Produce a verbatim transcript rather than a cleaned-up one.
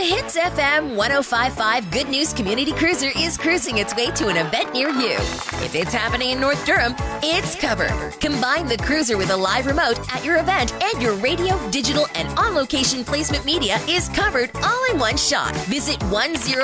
Hits F M one oh five point five Good News Community Cruiser is cruising its way to an event near you. If it's happening in North Durham, it's covered. Combine the cruiser with a live remote at your event, and your radio, digital, and on-location placement media is covered all in one shot. Visit one zero